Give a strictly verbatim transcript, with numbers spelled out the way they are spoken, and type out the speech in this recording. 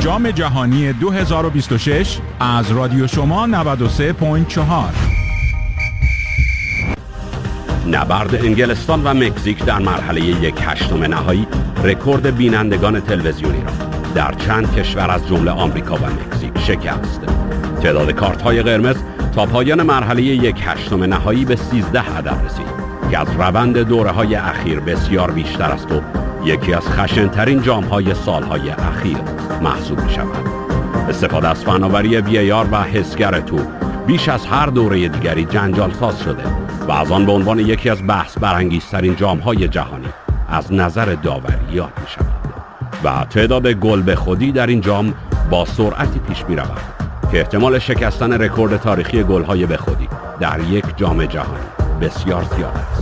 جام جهانی دو هزار و بیست و شش از رادیو شما نود و سه ممیز چهار. نبرد انگلستان و مکزیک در مرحله یک هشتم نهایی رکورد بینندگان تلویزیونی را در چند کشور از جمله آمریکا و مکزیک شکست. تعداد کارت‌های قرمز تا پایان مرحله یک هشتم نهایی به سیزده عدد رسید که از روند دوره‌های اخیر بسیار بیشتر است و یکی از خشن‌ترین جام‌های سال‌های اخیر محسوب می‌شود. استفاده از فناوری وی ای آر و حسگر توپ بیش از هر دوره دیگری جنجال ساز شده و از آن به عنوان یکی از بحث برانگیزترین جام‌های جهانی از نظر داوری یاد می‌شود و تعداد گل به خودی در این جام با سرعتی پیش می‌رود که احتمال شکستن رکورد تاریخی گل‌های به خودی در یک جام جهانی بسیار زیاد است.